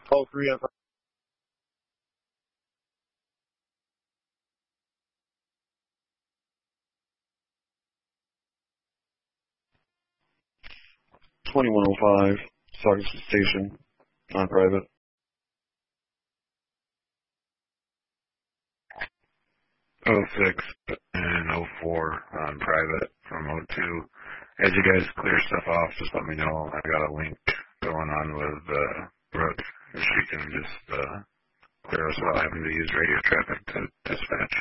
All three on 2105, Saugus Station, on private. '06 and '04 on private from '02. As you guys clear stuff off, just let me know. I got a link going on with Brooke. If she can just clear us without having to use radio traffic to dispatch.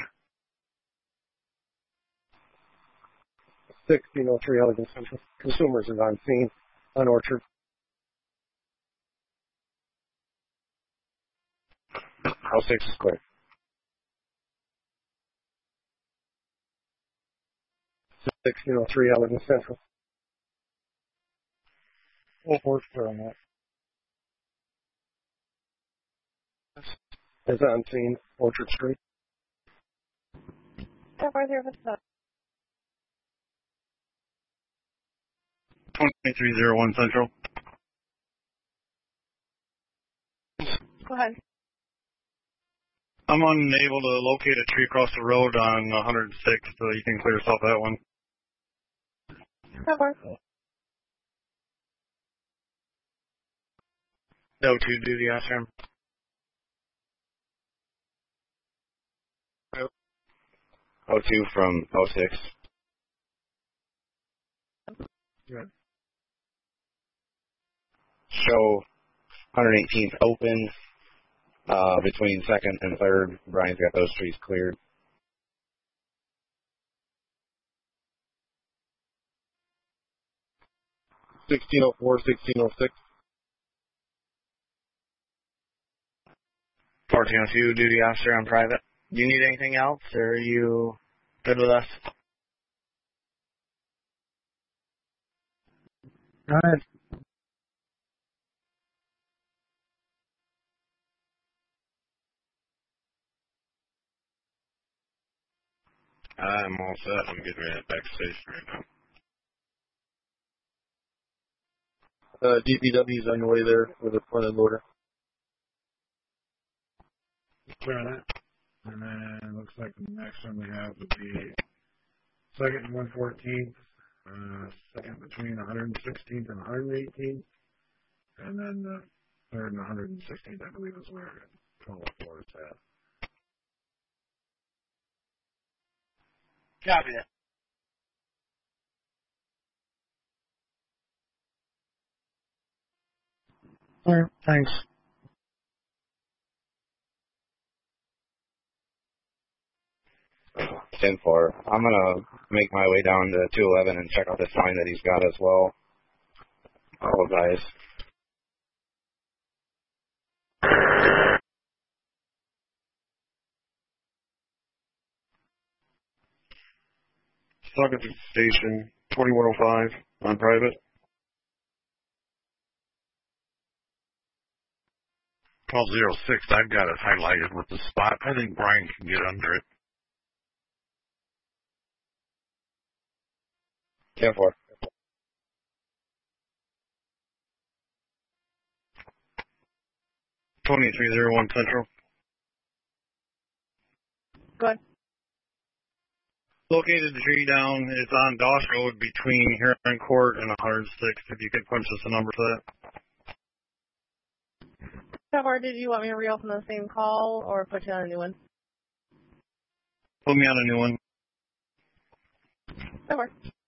1603 Elegant Central. Consumers is on scene on Orchard. House 6 is clear. 1603 Elegant Central. Full force clear on that. Is on scene, Orchard Street. 2301 Central. Go ahead. I'm unable to locate a tree across the road on 106, so you can clear us off that one. Cover. No 2 duty officer. '02 from '06. Good. Show 118th open between 2nd and 3rd. Brian's got those trees cleared. $1604, 1606. 1402 duty officer on private. Do you need anything else, or are you good with us? Go ahead. I'm all set. I'm getting ready to head back to station right now. DPW's on the way there with a front end loader. Clear that. And then looks like the next one we have would be 2nd and 114th, 2nd between 116th and 118th, and then the 3rd and 116th, I believe, is where 1204 is at. Copy that. All right, thanks. I'm gonna make my way down to 211 and check out this sign that he's got as well. All guys. Saugus Station, 2105, on private. Call 06. I've got it highlighted with the spot. I think Brian can get under it. 10-4. $2301 Central. Good. Located the tree down. It's on Doss Road between Heron Court and 106. If you could punch us a number for that. Cover, did you want me to reopen the same call or put you on a new one? Put me on a new one. Cover.